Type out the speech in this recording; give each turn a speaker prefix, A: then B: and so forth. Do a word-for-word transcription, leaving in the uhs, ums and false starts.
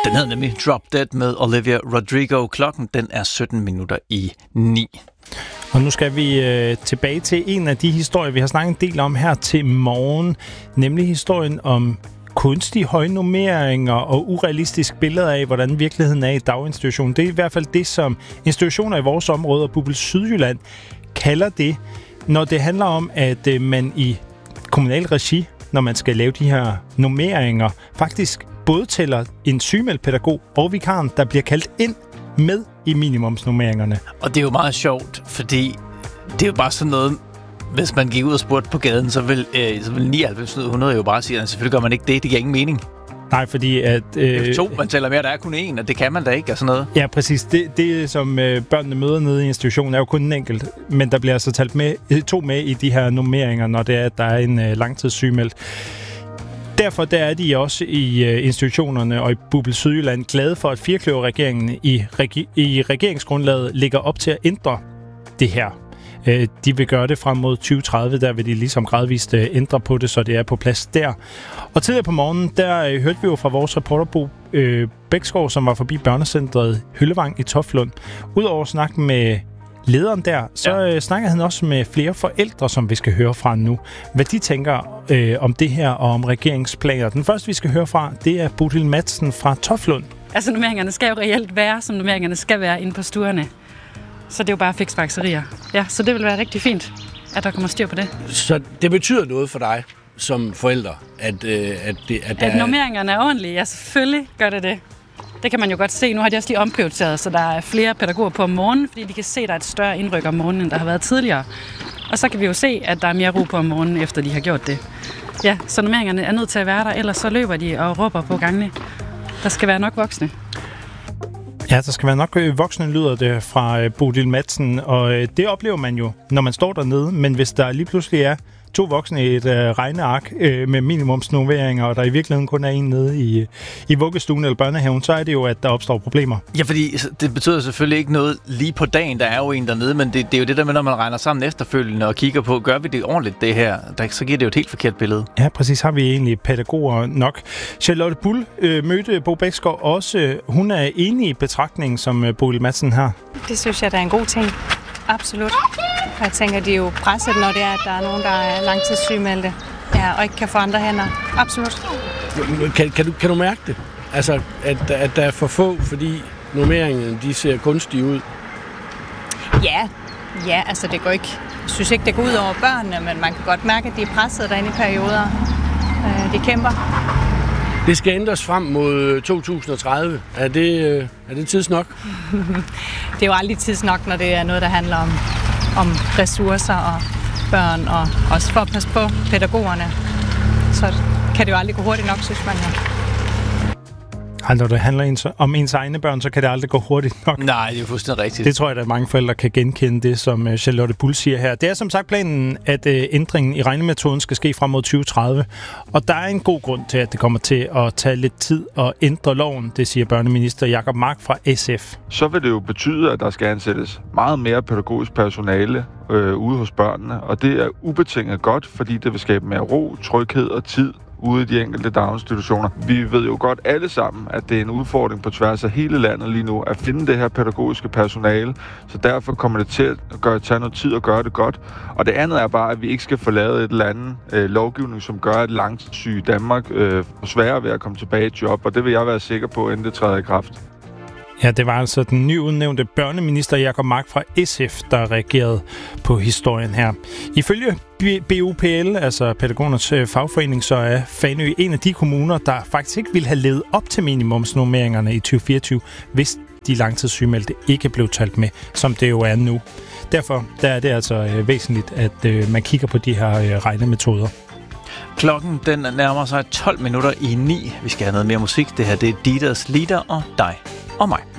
A: Den hedder nemlig Drop Dead med Olivia Rodrigo. Klokken den er sytten minutter i ni.
B: Og nu skal vi øh, tilbage til en af de historier, vi har snakket en del om her til morgen. Nemlig historien om kunstige højnummeringer og urealistiske billeder af, hvordan virkeligheden er i daginstitutionen. Det er i hvert fald det, som institutioner i vores område og Bupl Sydjylland kalder det, når det handler om, at øh, man i kommunal regi, når man skal lave de her nummeringer, faktisk både tæller en sygemeldt pædagog og vikaren, der bliver kaldt ind med i minimumsnummeringerne.
A: Og det er jo meget sjovt, fordi det er jo bare sådan noget, hvis man gik ud og spurgte på gaden, så vil, øh, så vil nioghalvfems ud af hundrede jo bare sige, at selvfølgelig gør man ikke det. Det giver ingen mening.
B: Nej, fordi at...
A: Øh, to, man tæller mere, der er kun én, og det kan man da ikke, og sådan noget.
B: Ja, præcis. Det, det som øh, børnene møder nede i institutionen, er jo kun en enkelt, men der bliver altså talt med, to med i de her nummeringer, når det er, at der er en øh, langtidssygemeldt. Derfor der er de også i øh, institutionerne og i Bupl Sydjylland glade for, at Firkløver-regeringen i, regi- i regeringsgrundlaget ligger op til at ændre det her. Øh, de vil gøre det frem mod tyve tredive, der vil de ligesom gradvist øh, ændre på det, så det er på plads der. Og tidligere på morgenen, der øh, hørte vi jo fra vores reporter Bo øh, Bæksgaard, som var forbi børnecentret Hyllevang i Toftlund. Udover at snakke med lederen der, så ja. øh, snakker han også med flere forældre, som vi skal høre fra nu. Hvad de tænker øh, om det her og om regeringsplaner. Den første, vi skal høre fra, det er Bodil Madsen fra Toftlund.
C: Altså, nummeringerne skal jo reelt være, som nummeringerne skal være inde på stuerne. Så det er jo bare fiksfakserier. Ja, så det vil være rigtig fint, at der kommer styr på det.
D: Så det betyder noget for dig som forælder, at, øh, at, det, at der
C: At nummeringerne er ordentlige? Ja, selvfølgelig gør det det. Det kan man jo godt se. Nu har de også lige omprioriteret, så der er flere pædagoger på om morgenen, fordi de kan se, at der er et større indryk om morgenen, end der har været tidligere. Og så kan vi jo se, at der er mere ro på om morgenen, efter de har gjort det. Ja, så nummeringerne er nødt til at være der, ellers så løber de og råber på gangene. Der skal være nok voksne.
B: Ja, der skal være nok voksne, lyder det fra Bodil Madsen, og det oplever man jo, når man står dernede. Men hvis der lige pludselig er to voksne i et uh, regneark uh, med minimumsnummeringer, og der i virkeligheden kun er en nede i, i vuggestuen eller børnehaven, så er det jo, at der opstår problemer.
A: Ja, fordi det betyder selvfølgelig ikke noget lige på dagen, der er jo en dernede, men det, det er jo det der med, når man regner sammen efterfølgende og kigger på, gør vi det ordentligt det her, der, så giver det jo et helt forkert billede.
B: Ja, præcis. Har vi egentlig pædagoger nok. Charlotte Bull øh, mødte Bo Bæksgaard også. Hun er enig i betragtningen, som øh, Bodil Madsen har.
E: Det synes jeg, der er en god ting. Absolut. Jeg tænker, de er jo presset, når det er, at der er nogen, der er langtidssygemeldte, ja, og ikke kan få andre hænder. Absolut.
D: Kan, kan, du, kan du mærke det? Altså, at, at der er for få, fordi nummeringerne, de ser kunstige ud?
E: Ja, ja, altså det går ikke. Jeg synes ikke, det går ud over børnene, men man kan godt mærke, at de er presset derinde i perioder. De kæmper.
D: Det skal ændres frem mod to tusind og tredive. Er det, er det tids nok?
E: Det er jo aldrig tids nok, når det er noget, der handler om, om ressourcer og børn, og også for at passe på pædagogerne. Så kan det jo aldrig gå hurtigt nok, synes man.
B: Ja. Når det handler om ens egne børn, så kan det aldrig gå hurtigt nok.
A: Nej, det er fuldstændig rigtigt.
B: Det tror jeg, at mange forældre kan genkende det, som Charlotte Bull siger her. Det er som sagt planen, at ændringen i regnemetoden skal ske frem mod tyve tredive. Og der er en god grund til, at det kommer til at tage lidt tid at ændre loven, det siger børneminister Jacob Mark fra S F.
F: Så vil det jo betyde, at der skal ansættes meget mere pædagogisk personale øh, ude hos børnene. Og det er ubetinget godt, fordi det vil skabe mere ro, tryghed og tid ude i de enkelte daginstitutioner. Vi ved jo godt alle sammen, at det er en udfordring på tværs af hele landet lige nu, at finde det her pædagogiske personale, så derfor kommer det til at gøre, tage noget tid at gøre det godt. Og det andet er bare, at vi ikke skal få lavet et eller andet øh, lovgivning, som gør, at langtidssyge i Danmark øh, får sværere ved at komme tilbage i job, og det vil jeg være sikker på, inden det træder i kraft.
B: Ja, det var altså den nyudnævnte børneminister Jacob Mark fra S F, der reagerede på historien her. Ifølge B U P L, altså pædagogernes fagforening, så er Fanø en af de kommuner, der faktisk ikke ville have levet op til minimumsnormeringerne i tyve fireogtyve, hvis de langtidssygemeldte ikke blev talt med, som det jo er nu. Derfor der er det altså væsentligt, at man kigger på de her regnemetoder.
A: Klokken den nærmer sig tolv minutter i ni. Vi skal have noget mere musik. Det her det er Dieters Lieder og dig og mig.